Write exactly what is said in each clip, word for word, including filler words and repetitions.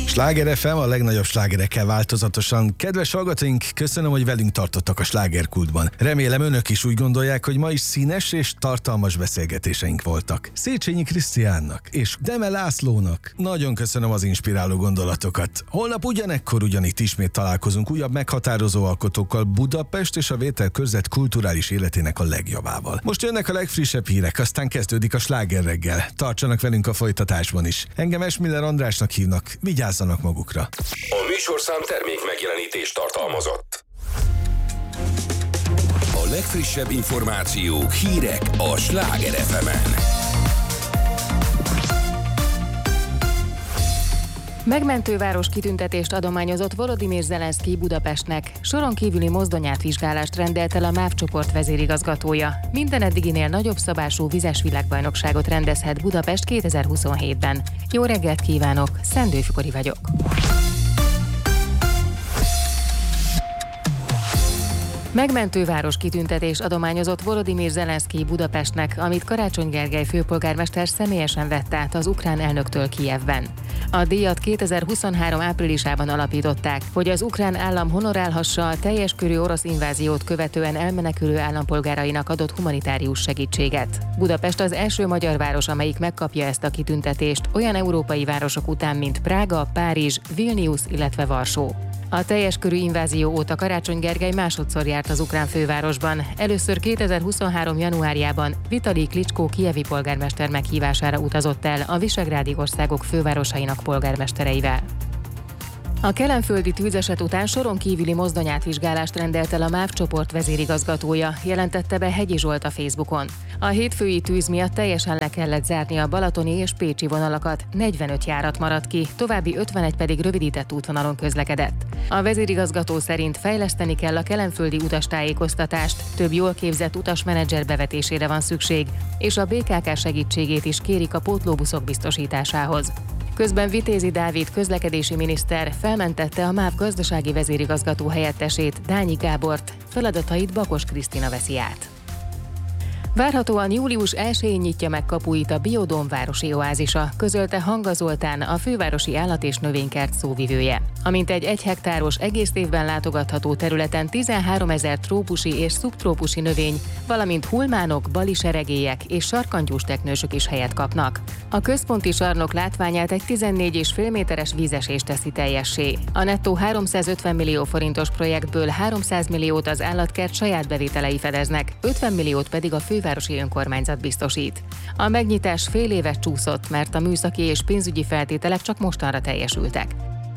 Sláger ef em, a legnagyobb slágerekkel változatosan. Kedves hallgatóink, köszönöm, hogy velünk tartottak a slágerkultban. Remélem önök is úgy gondolják, hogy ma is színes és tartalmas beszélgetéseink voltak. Széchenyi Krisztiánnak és Deme Lászlónak nagyon köszönöm az inspiráló gondolatokat. Holnap ugyanekkor ugyanitt ismét találkozunk újabb meghatározó alkotókkal, Budapest és a Vételkörzet kulturális életének a legjobbával. Most jönnek a legfrissebb hírek, aztán kezdődik a Sláger reggel. Tartsanak velünk a folytatásban is. Engem Esmiller Andrásnak hívnak, vigyázzanak magukra. A műsorszám termék megjelenítést tartalmazott. A legfrissebb információk, hírek a Sláger ef emen. Megmentőváros kitüntetést adományozott Volodymyr Zelenszkij Budapestnek. Soron kívüli mozdonyátvizsgálást rendelt el a MÁV csoport vezérigazgatója. Minden eddiginél nagyobb szabású vizes világbajnokságot rendezhet Budapest kétezer-huszonhétben. Jó reggelt kívánok, Szendő Fikori vagyok. Megmentőváros kitüntetés adományozott Volodymyr Zelenszkij Budapestnek, amit Karácsony Gergely főpolgármester személyesen vett át az ukrán elnöktől Kijevben. A díjat kétezer-huszonhárom áprilisában alapították, hogy az ukrán állam honorálhassa a teljes körű orosz inváziót követően elmenekülő állampolgárainak adott humanitárius segítséget. Budapest az első magyar város, amelyik megkapja ezt a kitüntetést, olyan európai városok után, mint Prága, Párizs, Vilnius, illetve Varsó. A teljes körű invázió óta Karácsony Gergely másodszor járt az ukrán fővárosban. Először kétezer-huszonhárom januárjában Vitalij Klicskó kijevi polgármester meghívására utazott el a visegrádi országok fővárosainak polgármestereivel. A kelenföldi tűzeset után soron kívüli mozdonyátvizsgálást rendelt el a MÁV csoport vezérigazgatója, jelentette be Hegyi Zsolt a Facebookon. A hétfői tűz miatt teljesen le kellett zárni a balatoni és pécsi vonalakat, negyvenöt járat maradt ki, további ötvenegy pedig rövidített útvonalon közlekedett. A vezérigazgató szerint fejleszteni kell a kelenföldi utastájékoztatást, több jól képzett utasmenedzser bevetésére van szükség, és a bé ká ká segítségét is kérik a pótlóbuszok biztosításához. Közben Vitézi Dávid közlekedési miniszter felmentette a MÁV gazdasági vezérigazgató helyettesét, Dányi Gábort, feladatait Bakos Krisztina veszi át. Várhatóan július elsején nyitja meg kapuit a Biodóm városi oázisa, közölte Hanga Zoltán, a fővárosi állat- és növénykert szóvivője. Amint egy egy hektáros, egész évben látogatható területen tizenháromezer trópusi és szubtrópusi növény, valamint hulmánok, baliseregélyek és sarkantyús teknősök is helyet kapnak. A központi sarnok látványát egy tizennégy egész öt méteres vízesés teszi teljessé. A nettó háromszázötven millió forintos projektből háromszáz milliót az állatkert saját bevételei fedeznek, ötven milliót pedig a fővárosi önkormányzat biztosít. A megnyitás fél évet csúszott, mert a műszaki és pénzügyi feltételek csak mostanra teljesültek.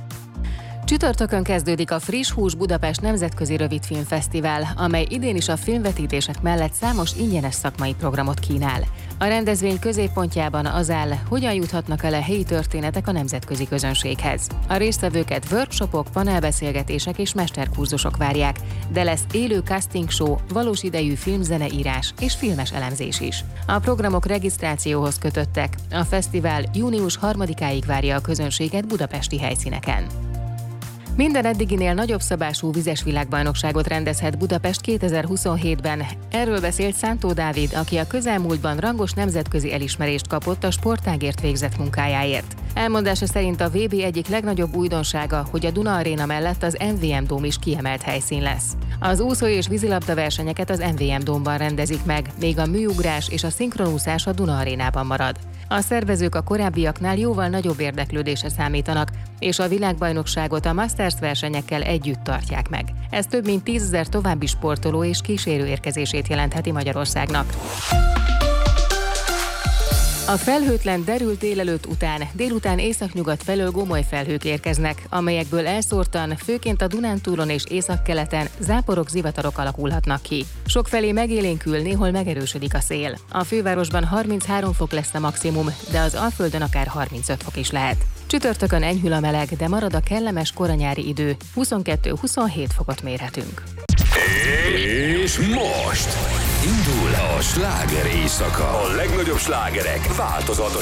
Csütörtökön kezdődik a Friss Hús Budapest Nemzetközi Rövidfilmfesztivál, amely idén is a filmvetítések mellett számos ingyenes szakmai programot kínál. A rendezvény középpontjában az áll, hogyan juthatnak el a helyi történetek a nemzetközi közönséghez. A résztvevőket workshopok, panelbeszélgetések és mesterkurzusok várják, de lesz élő casting show, valós idejű filmzeneírás és filmes elemzés is. A programok regisztrációhoz kötöttek. A fesztivál június harmadikáig várja a közönséget budapesti helyszíneken. Minden eddiginél nagyobb szabású vizes világbajnokságot rendezhet Budapest kétezer-huszonhétben. Erről beszélt Szántó Dávid, aki a közelmúltban rangos nemzetközi elismerést kapott a sportágért végzett munkájáért. Elmondása szerint a vé bé egyik legnagyobb újdonsága, hogy a Duna Aréna mellett az em vé em Dóm is kiemelt helyszín lesz. Az úszó- és vízilabda versenyeket az em vé em Dómban rendezik meg, még a műugrás és a szinkronúszás a Duna Arénában marad. A szervezők a korábbiaknál jóval nagyobb érdeklődésre számítanak, és a világbajnokságot a Masters versenyekkel együtt tartják meg. Ez több mint tízezer további sportoló és kísérő érkezését jelentheti Magyarországnak. A felhőtlen derült délelőtt után délután északnyugat felől gomoly felhők érkeznek, amelyekből elszórtan, főként a Dunántúlon és északkeleten záporok, zivatarok alakulhatnak ki. Sokfelé megélénkül, néhol megerősödik a szél. A fővárosban harminchárom fok lesz a maximum, de az Alföldön akár harmincöt fok is lehet. Csütörtökön enyhül a meleg, de marad a kellemes koranyári idő, huszonkettő-huszonhét fokot mérhetünk. És most indul a sláger éjszaka. A legnagyobb slágerek változatos